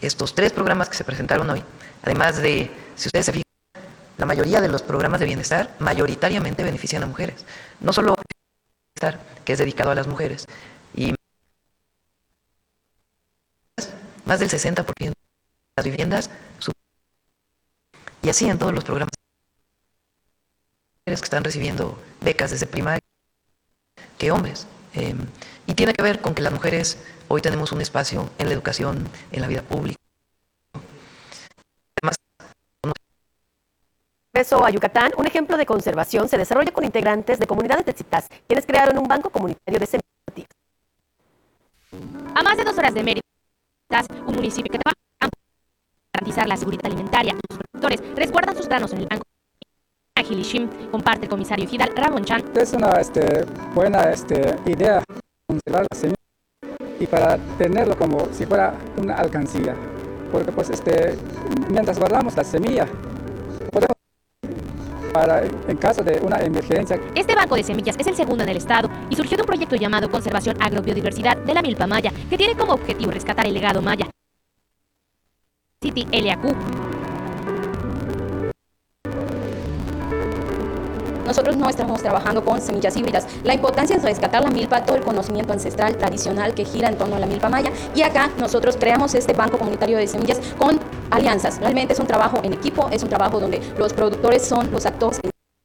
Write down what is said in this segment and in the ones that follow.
estos 3 programas que se presentaron hoy, además de, si ustedes se fijan, la mayoría de los programas de bienestar mayoritariamente benefician a mujeres. No solo bienestar, que es dedicado a las mujeres, y más del 60% de las viviendas, y así en todos los programas que están recibiendo becas desde primaria que hombres. Y tiene que ver con que las mujeres hoy tenemos un espacio en la educación, en la vida pública. Además, Regreso a Yucatán, un ejemplo de conservación se desarrolla con integrantes de comunidades de Tziptaz, quienes crearon un banco comunitario de semillas. A más de 2 horas de Mérida, un municipio que trabaja para garantizar la seguridad alimentaria. Los productores resguardan sus granos en el banco. Agilishim comparte el comisario Hidal Ramón Chan. Es una buena idea conservar la semilla y para tenerlo como si fuera una alcancía, porque pues mientras guardamos la semilla podemos en caso de una emergencia. Este banco de semillas es el segundo en el estado y surgió de un proyecto llamado Conservación Agrobiodiversidad de la Milpa Maya, que tiene como objetivo rescatar el legado maya. City LAQ. Nosotros no estamos trabajando con semillas híbridas. La importancia es rescatar la milpa, todo el conocimiento ancestral, tradicional que gira en torno a la milpa maya. Y acá nosotros creamos este banco comunitario de semillas con alianzas. Realmente es un trabajo en equipo, es un trabajo donde los productores son los actores.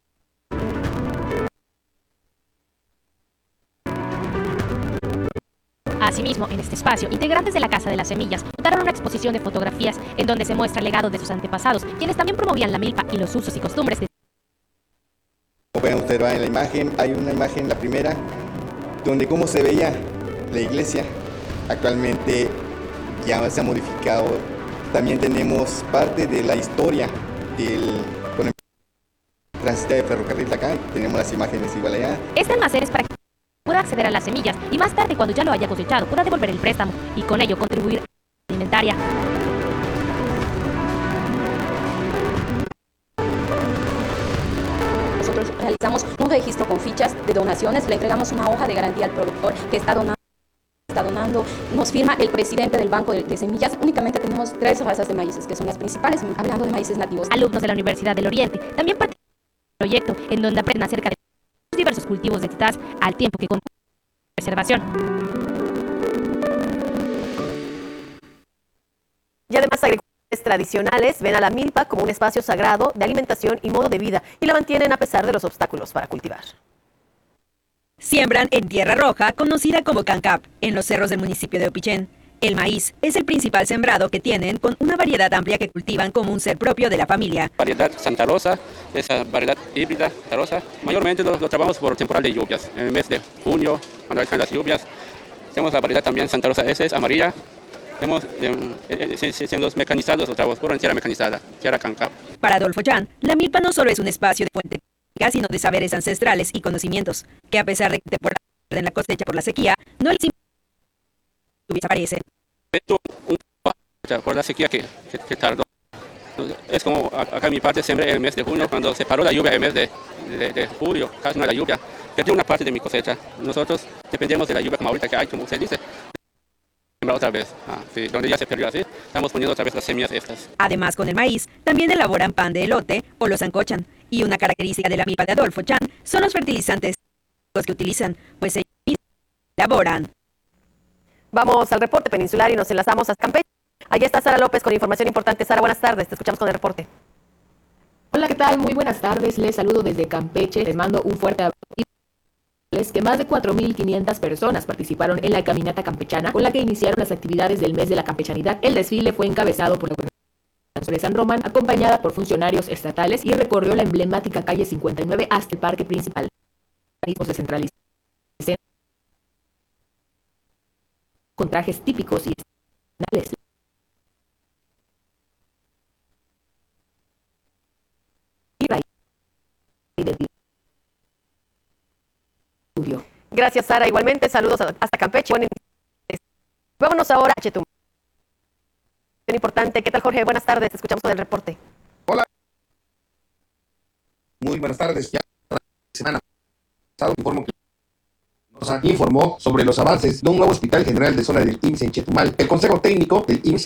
Asimismo, en este espacio, integrantes de la Casa de las Semillas montaron una exposición de fotografías en donde se muestra el legado de sus antepasados, quienes también promovían la milpa y los usos y costumbres de... Como pueden observar en la imagen, hay una imagen, la primera, donde cómo se veía la iglesia. Actualmente ya se ha modificado. También tenemos parte de la historia con el tránsito de ferrocarril acá. Tenemos las imágenes igual allá. Este almacén es para que pueda acceder a las semillas y más tarde, cuando ya lo haya cosechado, pueda devolver el préstamo y con ello contribuir a la alimentaria. Realizamos un registro con fichas de donaciones, le entregamos una hoja de garantía al productor que está donando, nos firma el presidente del banco de semillas. Únicamente tenemos 3 razas de maíces, que son las principales, hablando de maíces nativos. Alumnos de la Universidad del Oriente también participan en el proyecto, en donde aprenden acerca de los diversos cultivos de Tziptaz al tiempo que con preservación. Y además agricultores tradicionales ven a la milpa como un espacio sagrado de alimentación y modo de vida y la mantienen a pesar de los obstáculos para cultivar. Siembran en tierra roja, conocida como Cancap, en los cerros del municipio de Opichén. El maíz es el principal sembrado que tienen, con una variedad amplia que cultivan como un ser propio de la familia. Variedad Santa Rosa, esa variedad híbrida Santa Rosa, mayormente lo trabajamos por temporal de lluvias, en el mes de junio, cuando están las lluvias. Tenemos la variedad también Santa Rosa S, es amarilla. Tenemos los mecanizados, lo trabajamos por tierra mecanizada, tierra Cancap. Para Adolfo Chan, la milpa no solo es un espacio de fuente sino de saberes ancestrales y conocimientos, que a pesar de que te en la cosecha por la sequía, no les desaparece. Por la sequía que tardó. Es como acá en mi parte sembré el mes de junio, cuando se paró la lluvia el mes de julio, casi no hay la lluvia. Perdí una parte de mi cosecha. Nosotros dependemos de la lluvia como ahorita que hay, como se dice. Sembrar otra vez. Sí, donde ya se perdió así, estamos poniendo otra vez las semillas estas. Además, con el maíz, también elaboran pan de elote o lo sancochan. Y una característica de la milpa de Adolfo Chan son los fertilizantes que utilizan, pues ellos elaboran. Vamos al reporte peninsular y nos enlazamos a Campeche. Allí está Sara López con información importante. Sara, buenas tardes, te escuchamos con el reporte. Hola, ¿qué tal? Muy buenas tardes, les saludo desde Campeche, les mando un fuerte abrazo. Que más de 4.500 personas participaron en la caminata campechana con la que iniciaron las actividades del mes de la campechanidad. El desfile fue encabezado por la de San Román, acompañada por funcionarios estatales, y recorrió la emblemática calle 59 hasta el parque principal. Descentralizados con trajes típicos y nacionales. Gracias, Sara. Igualmente, saludos hasta Campeche. Vámonos ahora a Chetumal. Importante. ¿Qué tal, Jorge? Buenas tardes. Te escuchamos con el reporte. Hola. Muy buenas tardes. Ya semana pasada nos informó sobre los avances de un nuevo hospital general de zona del IMSS en Chetumal. El Consejo Técnico del IMSS